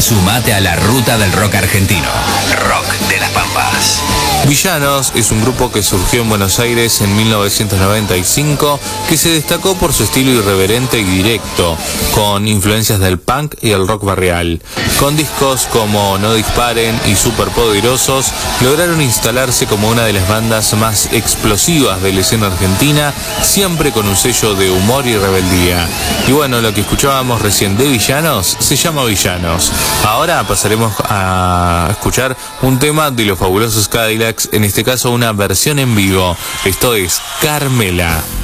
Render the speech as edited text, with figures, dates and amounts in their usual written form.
Sumate a la ruta del rock argentino. Rock de las Pampas. Villanos es un grupo que surgió en Buenos Aires en 1995, que se destacó por su estilo irreverente y directo, con influencias del punk y el rock barrial. Con discos como No Disparen y Superpoderosos, lograron instalarse como una de las bandas más explosivas de la escena argentina, siempre con un sello de humor y rebeldía. Y bueno, lo que escuchábamos recién de Villanos se llama Villanos. Ahora pasaremos a escuchar un tema de los Fabulosos Cadillacs, en este caso una versión en vivo. Esto es Carmela.